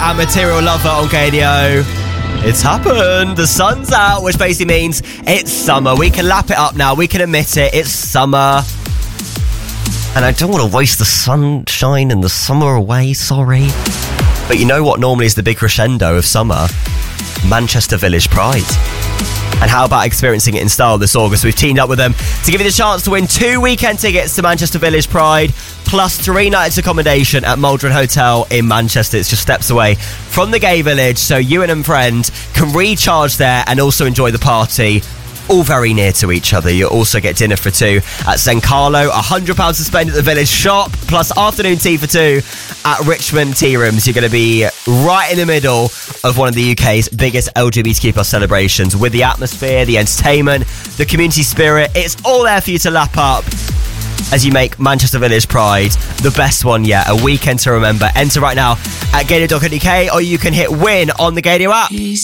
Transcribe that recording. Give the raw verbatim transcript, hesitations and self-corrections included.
and Material Lover on Gadio. It's happened. The sun's out, which basically means it's summer. We can lap it up now. We can admit it. It's summer. And I don't want to waste the sunshine and the summer away, sorry. But you know what normally is the big crescendo of summer? Manchester Village Pride. And how about experiencing it in style this August? We've teamed up with them to give you the chance to win two weekend tickets to Manchester Village Pride, plus three nights accommodation at Maldron Hotel in Manchester. It's just steps away from the gay village, so you and a friend can recharge there and also enjoy the party. All very near to each other. You'll also get dinner for two at San Carlo, one hundred pounds to spend at the Village Shop, plus afternoon tea for two at Richmond Tea Rooms. You're going to be right in the middle of one of the U K's biggest L G B T Q plus celebrations, with the atmosphere, the entertainment, the community spirit. It's all there for you to lap up as you make Manchester Village Pride the best one yet. A weekend to remember. Enter right now at gadio dot co dot uk, or you can hit win on the Gadio app.